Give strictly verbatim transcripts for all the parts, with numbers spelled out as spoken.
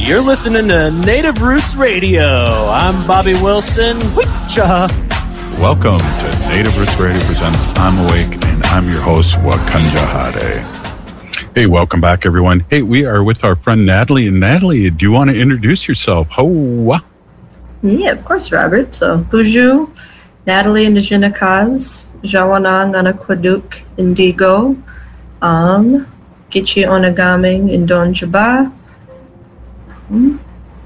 You're listening to Native Roots Radio. I'm Bobby Wilson. Witcha. Welcome to Native Roots Radio presents I'm Awake, and I'm your host, Wakanja Hade. Hey, welcome back, everyone. Hey, we are with our friend Natalie. And Natalie, do you want to introduce yourself? Hoa. Yeah, of course, Robert. So, Buju, Natalie Indigenakaz, Jawanang Anakwaduk Indigo, um, Gichi Onagaming Indonjaba. Hmm.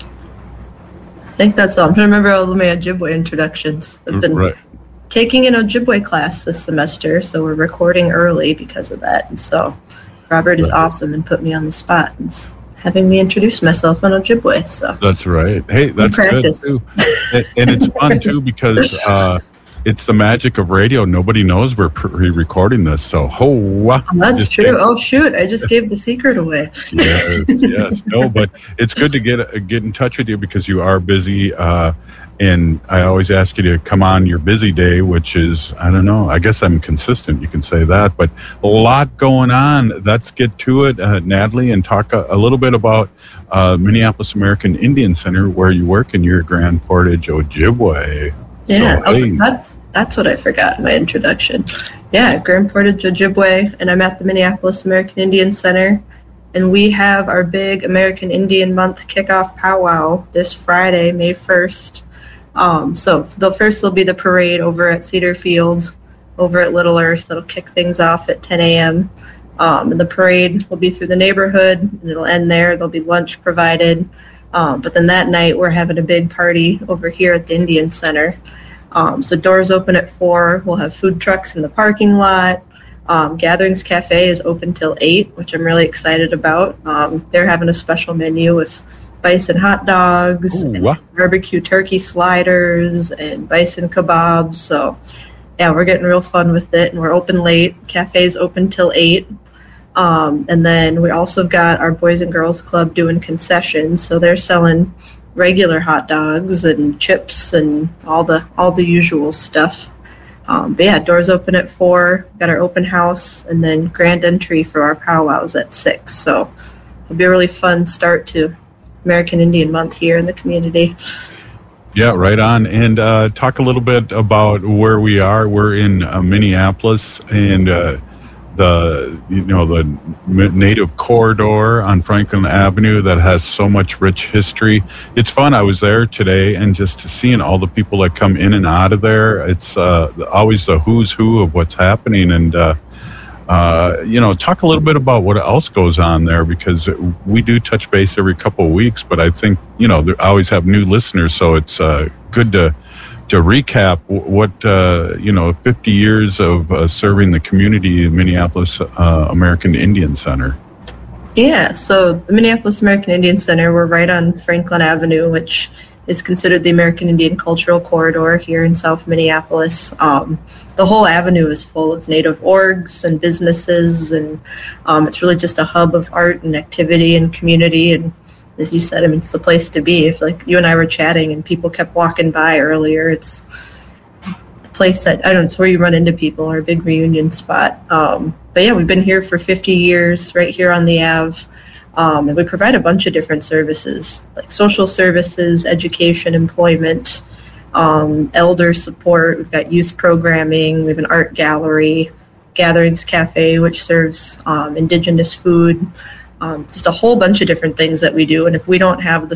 I think that's all. I'm trying to remember all of my Ojibwe introductions. I've been right. taking an Ojibwe class this semester, so we're recording early because of that. And so Robert is right. awesome and put me on the spot and having me introduce myself on Ojibwe. So that's right. Hey, that's good too. and, and it's fun too because uh, it's the magic of radio. Nobody knows we're pre-recording this. So, oh, oh that's true. Gave, oh, shoot. I just gave the secret away. yes, yes. No, but it's good to get get in touch with you because you are busy. Uh, and I always ask you to come on your busy day, which is, I don't know, I guess I'm consistent. You can say that. But a lot going on. Let's get to it, uh, Natalie, and talk a, a little bit about uh, Minneapolis American Indian Center, where you work in your Grand Portage Ojibwe. Yeah, so, hey. oh, that's that's what I forgot in my introduction. Yeah, Grand Portage Ojibwe, and I'm at the Minneapolis American Indian Center, and we have our big American Indian Month kickoff powwow this Friday, May first. Um, so the first will be the parade over at Cedar Field, over at Little Earth. That'll kick things off at ten a.m. Um, and the parade will be through the neighborhood, and it'll end there. There'll be lunch provided. Um, but then that night, we're having a big party over here at the Indian Center. Um, so doors open at four. We'll have food trucks in the parking lot. Um, Gatherings Cafe is open till eight, which I'm really excited about. Um, they're having a special menu with bison hot dogs, Ooh, and wow. barbecue turkey sliders, and bison kebabs. So, yeah, we're getting real fun with it, and we're open late. Cafe's open till eight. Um, and then we also got our Boys and Girls Club doing concessions, so they're selling regular hot dogs and chips and all the all the usual stuff. Um, but yeah, doors open at four. Got our open house, and then grand entry for our powwows at six. So it'll be a really fun start to American Indian Month here in the community. Yeah, right on. And uh, talk a little bit about where we are. We're in uh, Minneapolis, and uh, the you know the Native corridor on Franklin Avenue that has so much rich history. It's fun. I was there today, and just to seeing all the people that come in and out of there. It's uh, always the who's who of what's happening, and uh, uh, you know, talk a little bit about what else goes on there, because we do touch base every couple of weeks. But I think you know I always have new listeners, so it's uh, good to. To recap what, uh, you know, fifty years of uh, serving the community in Minneapolis uh, American Indian Center. Yeah, so the Minneapolis American Indian Center, we're right on Franklin Avenue, which is considered the American Indian Cultural Corridor here in South Minneapolis. Um, the whole avenue is full of Native orgs and businesses, and um, it's really just a hub of art and activity and community. And as you said, I mean, it's the place to be. If like you and I were chatting and people kept walking by earlier, it's the place that, I don't know, it's where you run into people, our big reunion spot. Um, but yeah, we've been here for fifty years, right here on the Ave. Um, and we provide a bunch of different services, like social services, education, employment, um, elder support. We've got youth programming. We have an art gallery, Gatherings Cafe, which serves um, indigenous food. Um, just a whole bunch of different things that we do. And if we don't have the